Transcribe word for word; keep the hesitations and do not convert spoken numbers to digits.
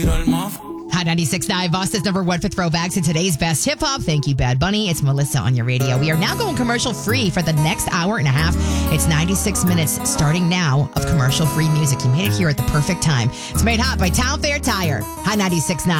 Hot ninety-six point nine, Boston's number one for throwbacks and today's best hip hop. Thank you, Bad Bunny. It's Melissa on your radio. We are now going commercial free for the next hour and a half. It's ninety-six minutes starting now of commercial free music. You made it here at the perfect time. It's made hot by Town Fair Tire. Hot ninety-six point nine.